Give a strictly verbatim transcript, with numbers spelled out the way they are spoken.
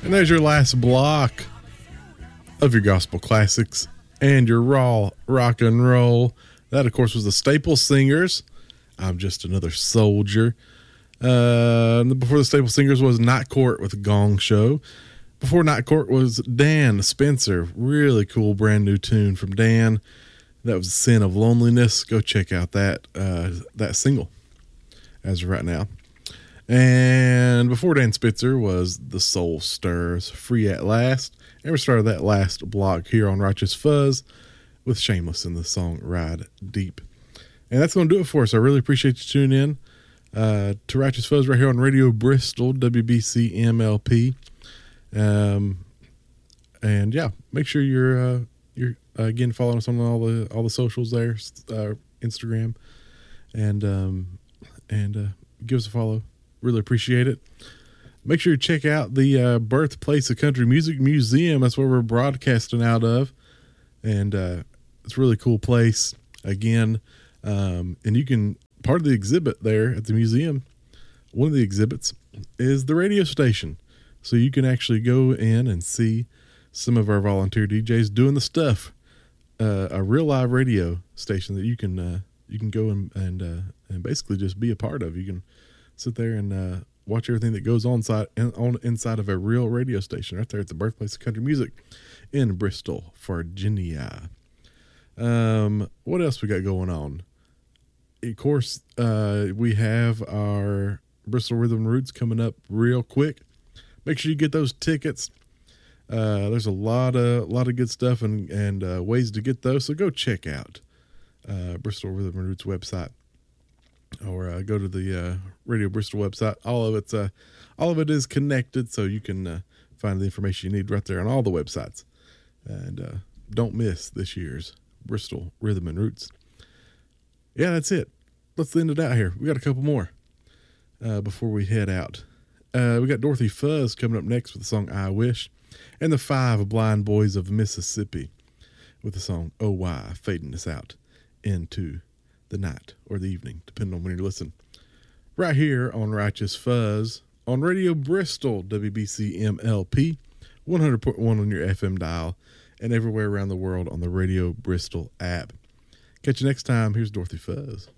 And there's your last block of your gospel classics and your raw rock and roll. That, of course, was the Staple Singers. I'm Just Another Soldier. Uh, before the Staple Singers was Night Court with Gong Show. Before Night Court was Dan Spencer. Really cool brand new tune from Dan. That was Sin of Loneliness. Go check out that uh, that single as of right now. And before Dan Spitzer was The Soul Stirs, Free at Last. And we started that last block here on Righteous Fuzz with Shameless in the song Ride Deep. And that's going to do it for us. I really appreciate you tuning in uh, to Righteous Fuzz right here on Radio Bristol, W B C M L P. Um, and yeah, make sure you're uh, you're uh, again following us on all the all the socials there, uh, Instagram, and um, and uh, give us a follow. Really appreciate it. Make sure you check out the uh, Birthplace of Country Music Museum. That's where we're broadcasting out of. And uh, it's a really cool place. Again, um, and you can, part of the exhibit there at the museum, one of the exhibits is the radio station. So you can actually go in and see some of our volunteer D Js doing the stuff. Uh, a real live radio station that you can uh, you can go and and, uh, and basically just be a part of. You can sit there and uh, watch everything that goes on inside, on inside of a real radio station right there at the Birthplace of Country Music in Bristol, Virginia. Um, what else we got going on? Of course, uh, we have our Bristol Rhythm Roots coming up real quick. Make sure you get those tickets. Uh, there's a lot of lot of good stuff and and uh, ways to get those. So go check out uh, Bristol Rhythm Roots website. Or uh, go to the uh, Radio Bristol website. All of it's uh, all of it is connected, so you can uh, find the information you need right there on all the websites. And uh, don't miss this year's Bristol Rhythm and Roots. Yeah, that's it. Let's end it out here. We got a couple more uh, before we head out. Uh, we got Dorothy Fuzz coming up next with the song "I Wish," and the Five Blind Boys of Mississippi with the song "Oh Why," fading us out into the night or the evening, depending on when you listen. Right here on Righteous Fuzz on Radio Bristol, W B C M L P, one hundred point one on your F M dial, and everywhere around the world on the Radio Bristol app. Catch you next time. Here's Dorothy Fuzz.